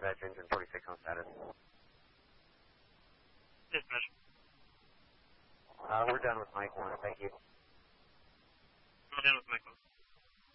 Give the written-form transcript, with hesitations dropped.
dispatch engine 46 on status. Dispatch. We're done with Mike 1, thank you. We're done with Mike 1.